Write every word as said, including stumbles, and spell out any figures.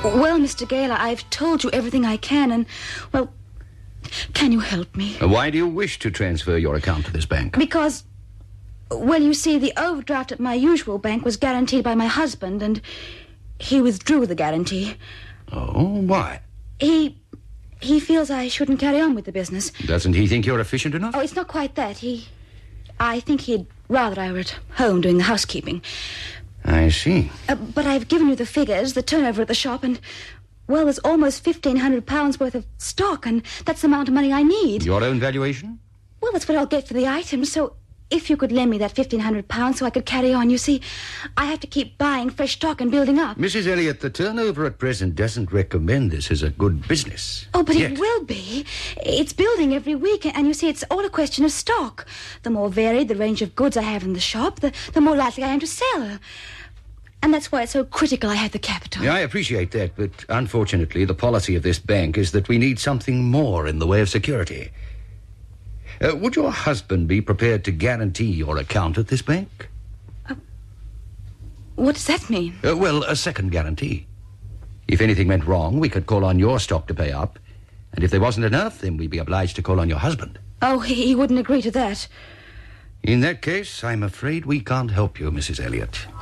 Well, Mister Gale, I've told you everything I can, and, well, can you help me? Why do you wish to transfer your account to this bank? Because, well, you see, the overdraft at my usual bank was guaranteed by my husband, and he withdrew the guarantee. Oh, why? He... he feels I shouldn't carry on with the business. Doesn't he think you're efficient enough? Oh, it's not quite that. He... I think he'd rather I were at home doing the housekeeping. I see. Uh, but I've given you the figures, the turnover at the shop, and, well, there's almost fifteen hundred pounds worth of stock, and that's the amount of money I need. Your own valuation? Well, that's what I'll get for the items, so if you could lend me that fifteen hundred pounds so I could carry on. You see, I have to keep buying fresh stock and building up. Missus Elliot, the turnover at present doesn't recommend this as a good business. Oh, but Yet. It will be. It's building every week, and you see, it's all a question of stock. The more varied the range of goods I have in the shop, the, the more likely I am to sell. And that's why it's so critical I have the capital. Yeah, I appreciate that, but unfortunately, the policy of this bank is that we need something more in the way of security. Uh, would your husband be prepared to guarantee your account at this bank? Uh, what does that mean? Uh, well, a second guarantee. If anything went wrong, we could call on your stock to pay up. And if there wasn't enough, then we'd be obliged to call on your husband. Oh, he, he wouldn't agree to that. In that case, I'm afraid we can't help you, Missus Elliot.